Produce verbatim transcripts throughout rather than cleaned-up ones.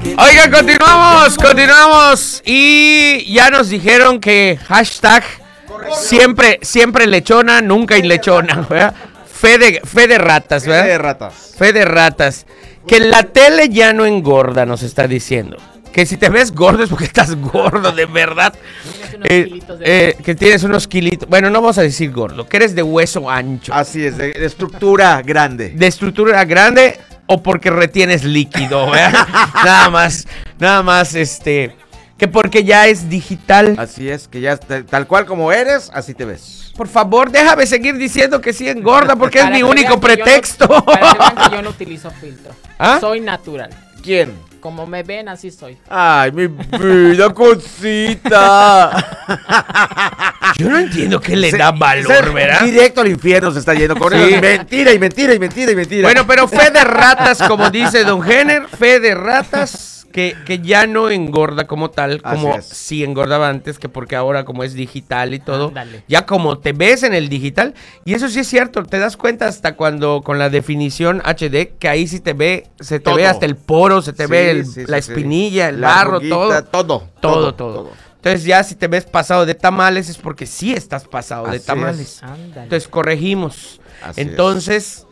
Oigan, continuamos, continuamos. Y ya nos dijeron que hashtag siempre, siempre lechona, nunca lechona, ¿verdad? Fe de, fe de ratas, ¿verdad? Fe de ratas. Fe de ratas. Que la tele ya no engorda, nos está diciendo. Que si te ves gordo es porque estás gordo, de verdad. Eh, eh, que tienes unos kilitos. Bueno, no vamos a decir gordo, que eres de hueso ancho. Así es, de, de estructura grande. De estructura grande o porque retienes líquido, ¿verdad? Nada más, nada más, este... Que porque ya es digital. Así es, que ya tal cual como eres, así te ves. Por favor, déjame seguir diciendo que sí engorda porque es mi único pretexto. No, para que vean que yo no utilizo filtro. ¿Ah? Soy natural. ¿Quién? Como me ven, así soy. Ay, mi vida cosita. Yo no entiendo qué le Se- da valor, se- ¿verdad? Directo al infierno se está yendo con Sí. eso. Mentira y mentira y mentira y mentira. Bueno, pero fe de ratas, como dice Don Jenner, fe de ratas que, que ya no engorda como tal, como Así es. sí engordaba antes, que porque ahora como es digital y todo, Ándale. ya como te ves en el digital, y eso sí es cierto, te das cuenta hasta cuando con la definición H D, que ahí sí te ve, se te Todo. ve hasta el poro, se te Sí, ve el- sí, la sí, sí. espinilla, el La barro, arruguita, todo. todo. Todo, todo. Entonces ya si te ves pasado de tamales es porque sí estás pasado de Así tamales. es. Ándale. Entonces corregimos. Así Entonces,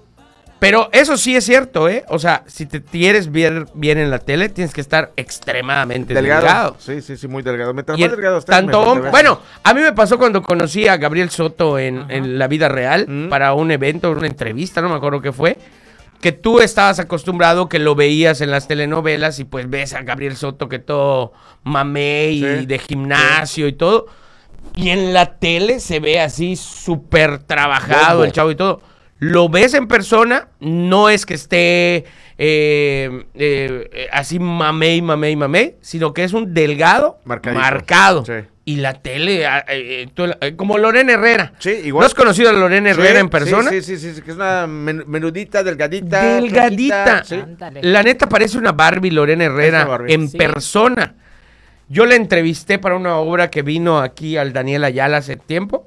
pero eso sí es cierto, ¿eh? O sea, si te quieres ver bien en la tele, tienes que estar extremadamente delgado. Delgado. Sí, sí, sí, muy delgado. Mientras Y más el- delgado estés, tanto mejor te hom- ves. bueno, a mí me pasó cuando conocí a Gabriel Soto en, en la vida real Mm. para un evento, una entrevista, no me acuerdo qué fue, que tú estabas acostumbrado que lo veías en las telenovelas y pues ves a Gabriel Soto que todo mamé y Sí. de gimnasio y todo, y en la tele se ve así súper trabajado Bombo. el chavo y todo. Lo ves en persona, no es que esté eh, eh, eh, así mamey, mamey, mamey, sino que es un delgado Marcadito. marcado. Sí. Y la tele, ah, eh, eh, tú la- eh, como Lorena Herrera. Sí, igual. ¿No has conocido a Lorena Herrera Sí, en persona? Sí, sí, sí, sí, que es una men- menudita, delgadita. Delgadita. flaquita, sí. Ándale. La neta parece una Barbie Lorena Herrera Esa Barbie. en Sí. persona. Yo la entrevisté para una obra que vino aquí al Daniel Ayala hace tiempo.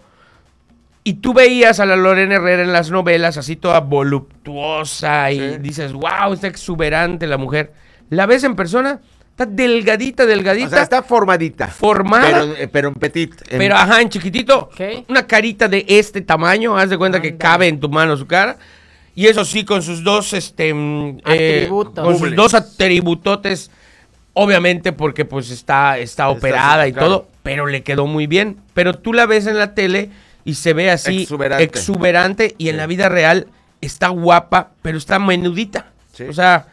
Y tú veías a la Lorena Herrera en las novelas así toda voluptuosa y Sí. dices, wow, está exuberante la mujer. La ves en persona, está delgadita, delgadita, O sea, está formadita. formada. Pero, eh, pero en petit. en- Pero ajá, en chiquitito, Ok. una carita de este tamaño, haz de cuenta que Ándale. cabe en tu mano su cara. Y eso sí, con sus dos, este, mm, eh, Atributos. con sus Dobles. dos atributotes, obviamente porque pues está, está operada y claro. todo, pero le quedó muy bien. Pero tú la ves en la tele y se ve así Exuberante. exuberante y en Sí. la vida real está guapa, pero está menudita. Sí. O sea,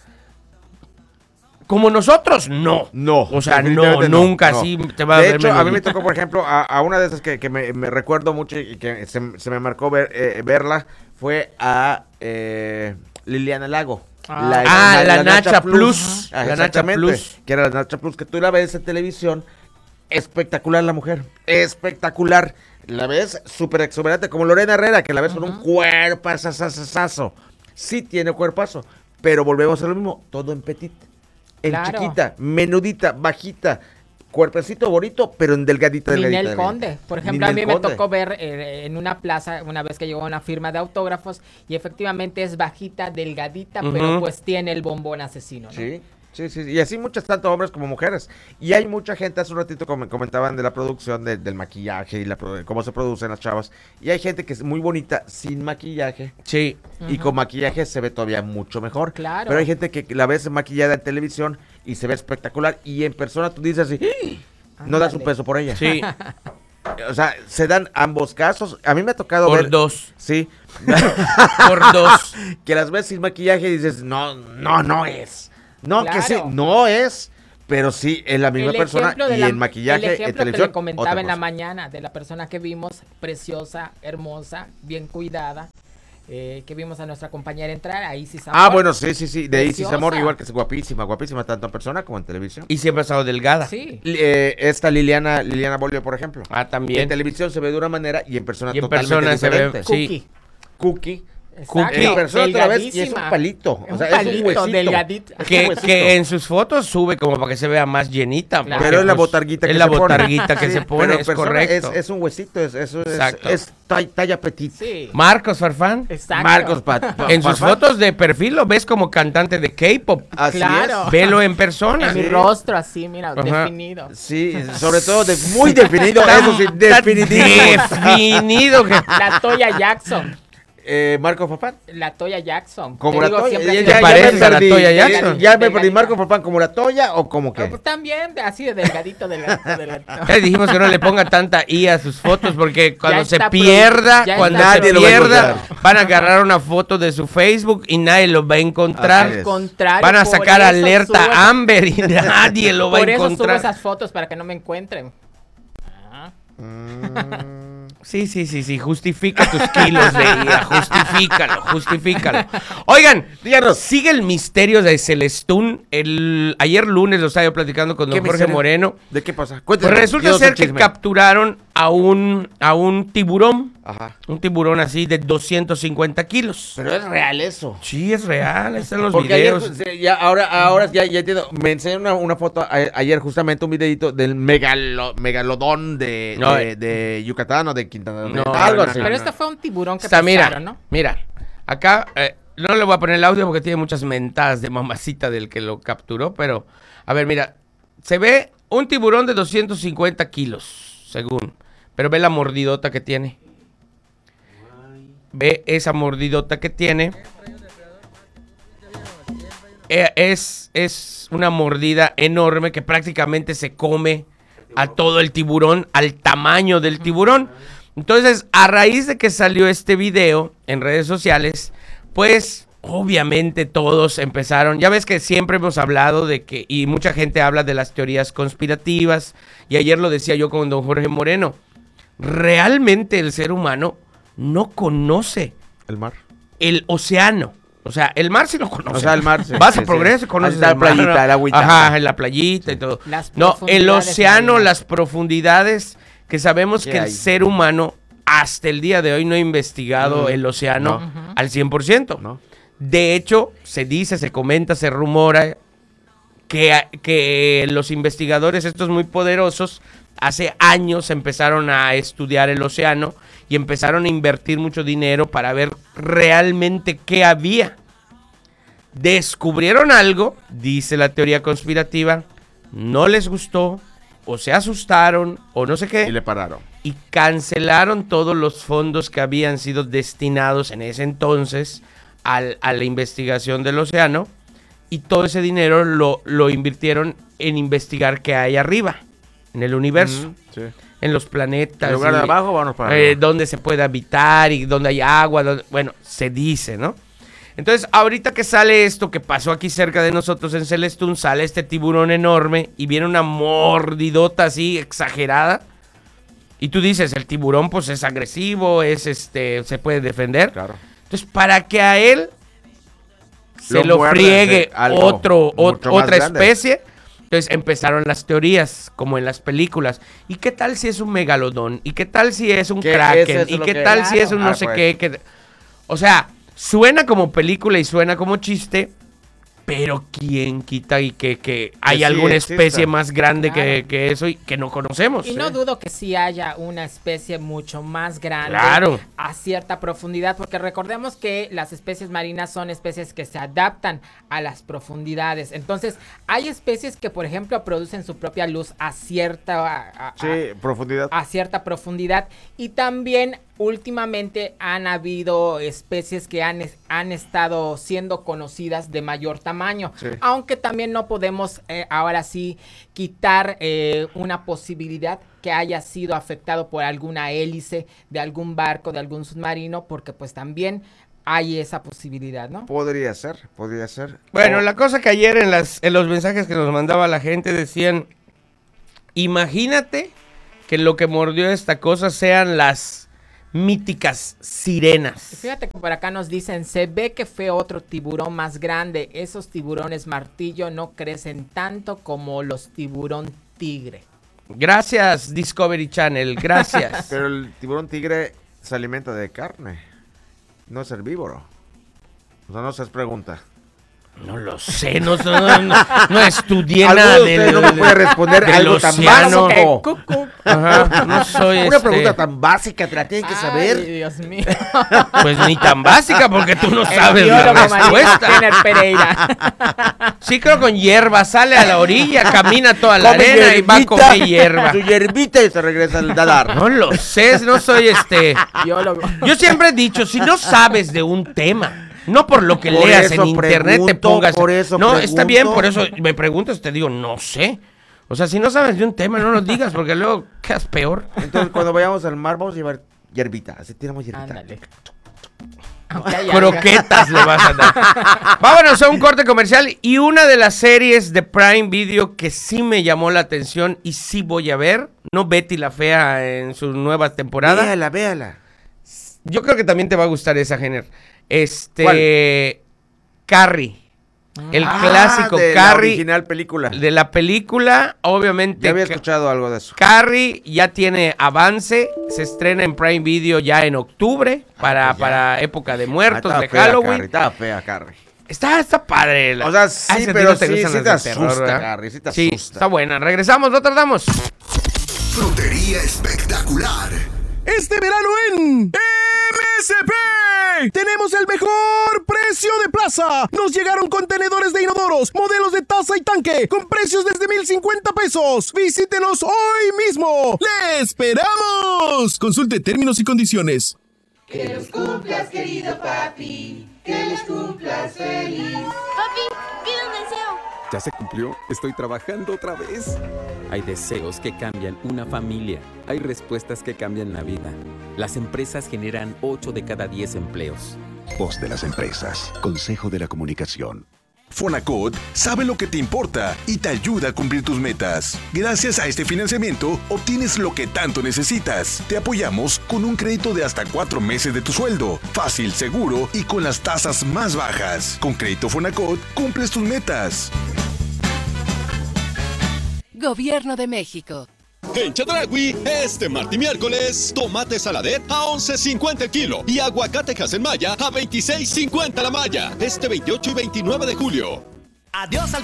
como nosotros, no. No. O sea, no, definitivamente no, nunca no. así te va a De ver hecho, a mí me menudita. tocó, por ejemplo, a, a una de esas que, que me, me recuerdo mucho y que se, se me marcó ver, eh, verla, fue a eh, Liliana Lago. Ah. Ah, la Nacha Plus. Ah, La Nacha exactamente, Plus. que era la Nacha Plus, que tú la ves en televisión, espectacular la mujer, espectacular. La ves súper exuberante, como Lorena Herrera, que la ves con un cuerpazazazazo. Sí tiene cuerpazo, pero volvemos a lo mismo, todo en petit. En Claro. chiquita, menudita, bajita, cuerpecito bonito, pero en delgadita, delgadita. Ninel delgadita. Conde. Por ejemplo, Ninel a mí me Conde. tocó ver eh, en una plaza una vez que llegó a una firma de autógrafos y efectivamente es bajita, delgadita, pero Ujú. pues tiene el bombón asesino, ¿no? Sí, sí, sí, y así muchas, tanto hombres como mujeres. Y hay mucha gente, hace un ratito com- comentaban de la producción de- del maquillaje y la, pro- cómo se producen las chavas. Y hay gente que es muy bonita sin maquillaje. Sí. Y Ujú. con maquillaje se ve todavía mucho mejor. Claro. Pero hay gente que la ves maquillada en televisión y se ve espectacular. Y en persona tú dices así, "¡Ah!", no das un Ándale. peso por ella. Sí, O sea, se dan ambos casos. A mí me ha tocado por ver. dos, Sí. por dos. Que las ves sin maquillaje y dices, no, no, no es. No, que sí, Claro. no es. Pero sí, es la misma El persona ejemplo de y la- en maquillaje, el en ejemplo que televisión. le comentaba otra en la cosa. mañana de la persona que vimos, preciosa, hermosa, bien cuidada, eh, que vimos a nuestra compañera entrar, ahí sí Ah, bueno, sí, sí, sí. De Isis Preciosa. Amor, igual que es guapísima, guapísima, tanto en persona como en televisión. Y siempre ha estado delgada. Sí. Li- eh, esta Liliana, Liliana Bolio, por ejemplo. Ah, En también. televisión se ve de una manera y en persona Y en persona persona se ve- diferente. sí. Cookie. Cookie, Exacto. En persona tú la ves y es un Delgadísima. palito. Un O sea, palito, es un huesito. delgadito. Es un Que, huesito. que en sus fotos sube como para que se vea más llenita. Claro. porque, Pero es la pues, botarguita que es la se pone. botarguita que Sí, se pero pone, en es persona correcto. Es, es un huesito, es, eso es, Exacto. es talla, talla petit. Sí. Marcos Farfán, Exacto. Marcos Pat. en sus Farfán. fotos de perfil lo ves como cantante de K-pop. Así Claro. Velo en persona. En mi Sí. rostro así, mira, Ajá. definido. es. Sí, sobre todo de, muy definido, eso sí, Está definitivo. definido. que- La Toya Jackson. Eh, Marco Papán. La Toya Jackson. Como Te la digo, Toya. siempre ha Ya, sido ¿Te ya, ya pareces me a la perdí. Toya Ya- Jackson? Ya me perdí. Delgadita. ¿Marco Papán como la Toya o como Ah, qué? pues también, de- así de delgadito, delgadito, delgadito. Ya dijimos que no le ponga tanta I a sus fotos porque cuando se está pierda, prohibido, ya cuando está se Nadie lo va a pierda, encontrar. van a agarrar una foto de su Facebook y nadie lo va a encontrar. Así Al es. contrario, Van a por sacar eso alerta subo- Amber y nadie lo va Por a eso subo encontrar. esas fotos para que no me encuentren. Ah. Sí, sí, sí, sí, justifica tus kilos de ira, justifícalo, justifícalo. Oigan, Díganos. sigue el misterio de Celestún. El, ayer lunes lo estaba yo platicando con don ¿Qué Jorge misterio? Moreno. ¿De qué pasa? Pues Cuéntanos. resulta dinos ser el que chisme. capturaron a un, a un tiburón, Ajá. un tiburón así de doscientos cincuenta kilos. Pero es real eso. Sí, es real, ahí están los Porque ayer, videos. sí, ya, ahora, ahora ya, ya entiendo. Me enseñó una, una foto a- ayer, justamente un videito del megalo, megalodón de, No, de, eh. de Yucatán o de Quintana Roo. No, algo no, así. no, Pero no. este fue un tiburón que Está, mira, pescaron, ¿no? mira, acá eh, no le voy a poner el audio porque tiene muchas mentadas de mamacita del que lo capturó, pero a ver, mira, se ve un tiburón de doscientos cincuenta kilos, según, pero ve la mordidota que tiene. Ve esa mordidota que tiene. Eh, es, es una mordida enorme que prácticamente se come a todo el tiburón, al tamaño del tiburón. Entonces, a raíz de que salió este video en redes sociales, pues obviamente todos empezaron, ya ves que siempre hemos hablado de que, y mucha gente habla de las teorías conspirativas, y ayer lo decía yo con don Jorge Moreno, realmente el ser humano no conoce El mar. el océano. O sea, el mar sí lo conoce. O sea, el mar, sí, Vas sí, a progreso sí. y conoces Ahí está el la playita, mar. el agüita. Ajá, en la playita y todo. Las No, el profundidades océano, marinas. las profundidades, que sabemos ¿Qué que el hay? ser humano hasta el día de hoy no ha investigado Mm, el océano no. al cien por ciento. ¿No? De hecho, se dice, se comenta, se rumora que, que los investigadores, estos muy poderosos, hace años empezaron a estudiar el océano y empezaron a invertir mucho dinero para ver realmente qué había. Descubrieron algo, dice la teoría conspirativa, no les gustó, o se asustaron, o no sé qué, Y le pararon. y cancelaron todos los fondos que habían sido destinados en ese entonces al- a la investigación del océano, y todo ese dinero lo, lo invirtieron en investigar qué hay arriba, en el universo, Mm, sí. en los planetas. En lugar de y, abajo, vamos para eh, arriba. donde se puede habitar y donde hay agua, donde- bueno, se dice, ¿no? Entonces, ahorita que sale esto que pasó aquí cerca de nosotros en Celestún, sale este tiburón enorme y viene una mordidota así exagerada. Y tú dices, el tiburón pues es agresivo, es este, se puede defender. Claro. Entonces, para que a él se Lo lo, muerda, friegue sí, algo otro, ot- mucho más otra grande. especie, entonces empezaron las teorías, como en las películas. ¿Y qué tal si es un megalodón? ¿Y qué tal si es un ¿Qué es kraken? eso ¿Y lo qué que- tal si es un Claro. no Ah, sé pues. qué? qué- O sea, suena como película y suena como chiste, pero ¿quién quita y que, que hay sí alguna exista. especie más grande que, Claro. que eso y que no conocemos? Y no dudo que sí haya una especie mucho más grande Claro. a cierta profundidad, porque recordemos que las especies marinas son especies que se adaptan a las profundidades. Entonces, hay especies que, por ejemplo, producen su propia luz a cierta, a- a- Sí, profundidad. a cierta profundidad, y también últimamente han habido especies que han, es- han estado siendo conocidas de mayor tamaño, Sí. aunque también no podemos eh, ahora sí quitar eh, una posibilidad que haya sido afectado por alguna hélice de algún barco, de algún submarino, porque pues también hay esa posibilidad, ¿no? Podría ser, podría ser. Bueno, O- la cosa que ayer en, las, en los mensajes que nos mandaba la gente decían, imagínate que lo que mordió esta cosa sean las míticas sirenas. Fíjate que por acá nos dicen, se ve que fue otro tiburón más grande. Esos tiburones martillo no crecen tanto como los tiburón tigre. Gracias Discovery Channel, gracias. Pero el tiburón tigre se alimenta de carne. No es herbívoro. O sea, no se pregunta. No lo sé, no, no, no, no estudié ¿Alguno nada de ustedes del, no me puede responder del algo tan océano. básico? Ajá, no soy Una este, pregunta tan básica, te la tienen que saber. Ay, Dios mío. Pues ni tan básica porque tú no El sabes la biólogo María respuesta. Jenner Pereira. Sí, creo con hierba, sale a la orilla, camina toda la Come arena y va a hierbita, comer hierba. Su hierbita y se regresa al nadar. No lo sé, no soy este... Biólogo. Yo siempre he dicho, si no sabes de un tema, no por lo que Por leas eso en internet te pregunto, pongas... por eso no, está bien, pregunto. por eso me preguntas, te digo, no sé. O sea, si no sabes de un tema, no lo digas, porque luego quedas peor. Entonces, cuando vayamos al mar, vamos a llevar hierbita. Así tiramos hierbita. Ándale. Aunque hay algas. Croquetas le vas a dar. Vámonos a un corte comercial y una de las series de Prime Video que sí me llamó la atención y sí voy a ver, no Betty la Fea en su nueva temporada. Véala, véala. Yo creo que también te va a gustar esa, Jenner. Este... ¿Cuál? Carrie. El Ah, clásico de la Carrie original película. de la película, obviamente. Ya había Ca- escuchado algo de eso. Carrie ya tiene avance, se estrena en Prime Video ya en octubre para, pues ya. para época de muertos, Ah, de estaba fea, Halloween. Carrie, estaba fea, Carrie. Está, está padre. la- O sea, Ah, sí, ese pero no te sí, gustan sí las te de terror, asusta, ¿verdad? Carrie, sí te Sí, asusta. está buena. Regresamos, no tardamos. Frutería espectacular. Este verano en M S P tenemos el mejor precio de plaza. Nos llegaron contenedores de inodoros, modelos de taza y tanque, con precios desde mil cincuenta pesos. Visítenos hoy mismo. ¡Le esperamos! Consulte términos y condiciones. Papi, pide un deseo. ¿Ya se cumplió? Estoy trabajando otra vez. Hay deseos que cambian una familia. Hay respuestas que cambian la vida. Las empresas generan ocho de cada diez empleos. Voz de las empresas. Consejo de la Comunicación. Fonacot sabe lo que te importa y te ayuda a cumplir tus metas. Gracias a este financiamiento, obtienes lo que tanto necesitas. Te apoyamos con un crédito de hasta cuatro meses de tu sueldo. Fácil, seguro y con las tasas más bajas. Con Crédito Fonacot, cumples tus metas. Gobierno de México. En Chedraui, este martes y miércoles, tomate saladet a once cincuenta el kilo y aguacate Hasenmaya a veintiséis cincuenta la malla. Este veintiocho y veintinueve de julio. Adiós al